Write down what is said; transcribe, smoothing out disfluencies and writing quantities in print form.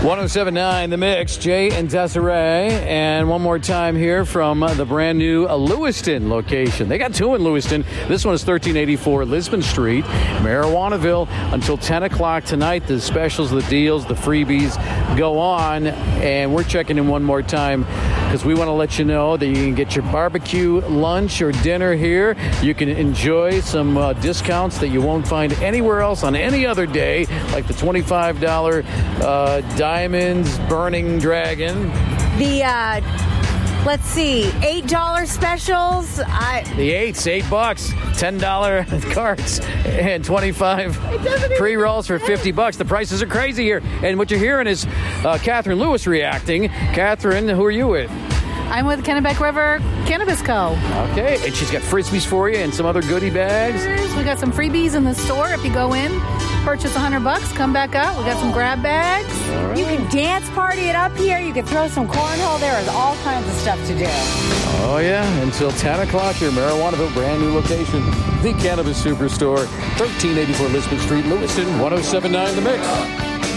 107.9 The Mix, Jay and Desiree. And one more time here from the brand new Lewiston location. They got two in Lewiston. This one is 1384 Lisbon Street, Marijuanaville, until 10 o'clock tonight. The specials, the deals, the freebies go on. And we're checking in one more time because we want to let you know that you can get your barbecue lunch or dinner here. You can enjoy some discounts that you won't find anywhere else on any other day, like the $25 Diamonds Burning Dragon. The, let's see, $8 specials. The eights, $8, $10 carts, and 25 pre-rolls for $50. The prices are crazy here. And what you're hearing is Catherine Lewis reacting. Catherine, who are you with? I'm with Kennebec River Cannabis Co. Okay, and she's got Frisbees for you and some other goodie bags. We got some freebies in the store. If you go in, purchase $100, come back out. We got some grab bags. Right. You can dance party it up here. You can throw some cornhole. There is all kinds of stuff to do. Oh, yeah, until 10 o'clock here, Marijuanaville, brand new location. The Cannabis Superstore, 1384 Lisbon Street, Lewiston, 107.9 The Mix.